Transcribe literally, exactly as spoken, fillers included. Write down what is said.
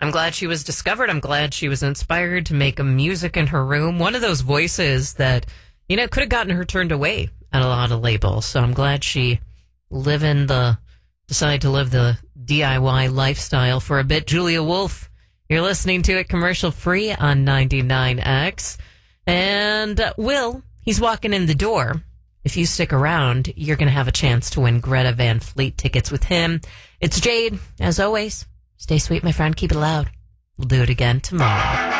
I'm glad she was discovered. I'm glad she was inspired to make a music in her room. One of those voices that, you know, could have gotten her turned away at a lot of labels. So I'm glad she live in the, decided to live the D I Y lifestyle for a bit. Julia Wolf, you're listening to it commercial free on ninety-nine X. And uh, Will, he's walking in the door. If you stick around, you're going to have a chance to win Greta Van Fleet tickets with him. It's Jade, as always. Stay sweet, my friend. Keep it loud. We'll do it again tomorrow.